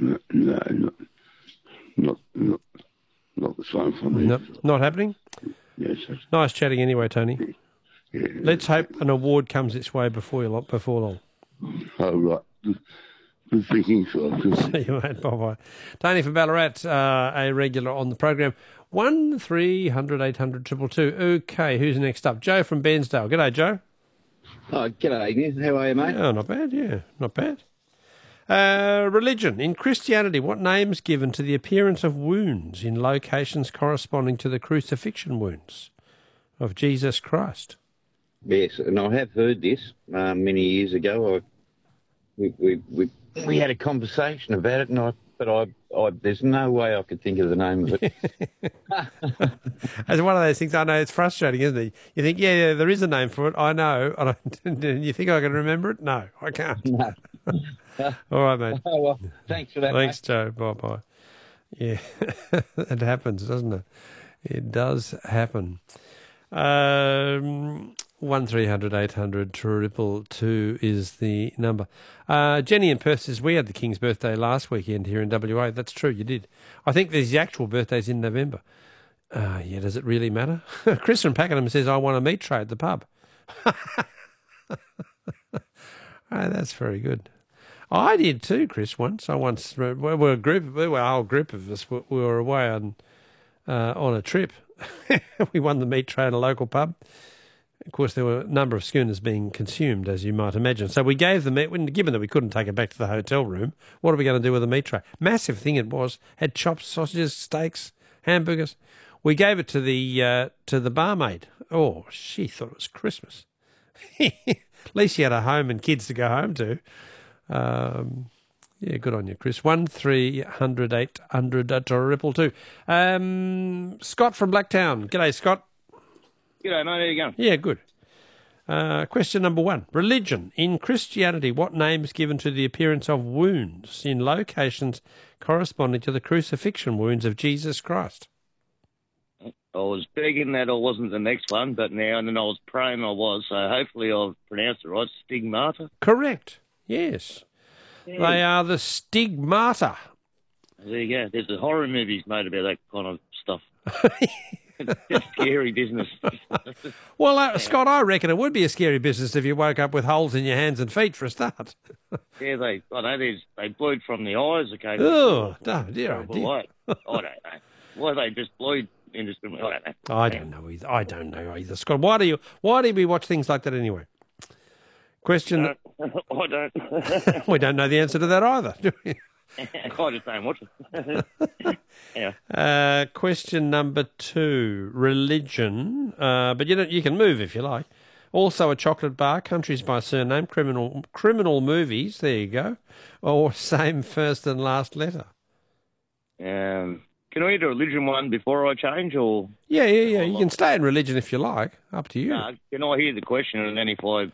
No, no, not the same for me. No, not happening? Yes, sir. Nice chatting anyway, Tony. Yeah. Let's hope an award comes its way before long. Oh, right. Good thinking, sir. See you, mate. Bye-bye. Tony from Ballarat, a regular on the program. 1300 800 222. Okay, who's next up? Joe from Bairnsdale. G'day, Joe. Oh, g'day, Ian. How are you, mate? Oh, not bad, yeah. Not bad. Religion. In Christianity, what name is given to the appearance of wounds in locations corresponding to the crucifixion wounds of Jesus Christ? Yes, and I have heard this many years ago. We had a conversation about it, but there's no way I could think of the name of it. It's one of those things. I know it's frustrating, isn't it? You think, yeah, there is a name for it. I know. And you think I can remember it? No, I can't. No. All right, mate. Oh, well, thanks for that, Thanks, mate. Joe. Bye-bye. Yeah, it happens, doesn't it? It does happen. 1300 800 222 is the number. Jenny in Perth says, we had the King's birthday last weekend here in WA. That's true, you did. I think there's the actual birthdays in November. Yeah, does it really matter? Chris from Pakenham says, I want a meat tray at the pub. That's very good. I did too, Chris, once. We were a whole group of us. We were away on a trip. We won the meat tray at a local pub. Of course, there were a number of schooners being consumed, as you might imagine. So we gave the meat, given that we couldn't take it back to the hotel room, what are we going to do with the meat tray? Massive thing it was. Had chops, sausages, steaks, hamburgers. We gave it to the barmaid. Oh, she thought it was Christmas. At least she had a home and kids to go home to. Yeah, good on you, Chris. 1300 800 222. Scott from Blacktown. G'day, Scott. G'day, mate. How you going? Yeah, good. Question number 1. Religion. In Christianity, what name is given to the appearance of wounds in locations corresponding to the crucifixion wounds of Jesus Christ? I was begging that I wasn't the next one, but now and then I was praying I was, so hopefully I've pronounced it right. Stigmata? Correct. Yes. Yeah. They are the stigmata. There you go. There's a horror movies made about that kind of stuff. It's scary business. Well, Scott, I reckon it would be a scary business if you woke up with holes in your hands and feet for a start. Yeah, they bleed from the eyes occasionally. Oh, dear. I don't know. Why they just bleed indiscriminately? I don't know. I don't know either. Scott, why do we watch things like that anyway? Question. I don't. We don't know the answer to that either, do we? I just don't watch it. Yeah. Question number 2, religion. But you can move if you like. Also a chocolate bar, countries by surname, criminal movies, there you go. Or same first and last letter. Can I do a religion one before I change, or? Yeah. You can stay in religion if you like. Up to you. Can I hear the question and then if I...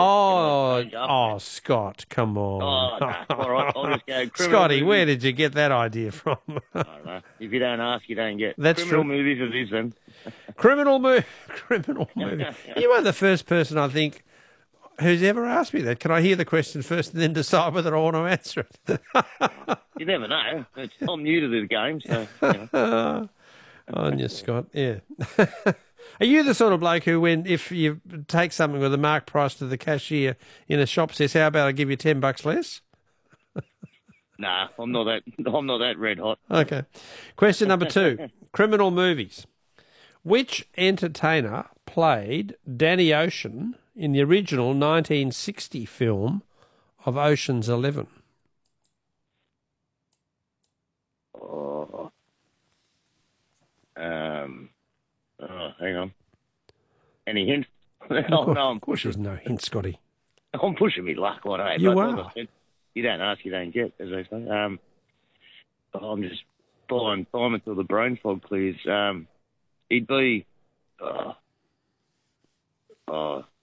Scott, come on. Oh, no. All right, I'll just go. Scotty, where did you get that idea from? I don't know. If you don't ask, you don't get. That's criminal true. movies it is then. Criminal movie. You are the first person, I think, who's ever asked me that. Can I hear the question first and then decide whether I want to answer it? You never know. I'm new to the game, so... You know. On you, Scott, yeah. Are you the sort of bloke who, if you take something with a marked price to the cashier in a shop, says, how about I give you $10 less? Nah, I'm not that red hot. Okay. Question number 2, criminal movies. Which entertainer played Danny Ocean in the original 1960 film of Ocean's 11? Hang on. Any hints? Of course there's no hint, Scotty. I'm pushing me luck, I know. You but are. like I said, you don't ask, you don't get, as they say. I'm just buying time until the brain fog clears. He'd be...